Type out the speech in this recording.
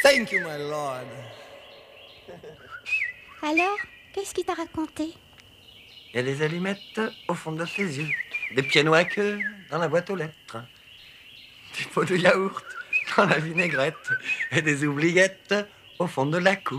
Thank you, my lord. Alors, qu'est-ce qu'il t'a raconté? Il y a des allumettes au fond de ses yeux, des pianos à queue dans la boîte aux lettres, des pots de yaourt dans la vinaigrette et des oubliettes au fond de la coupe.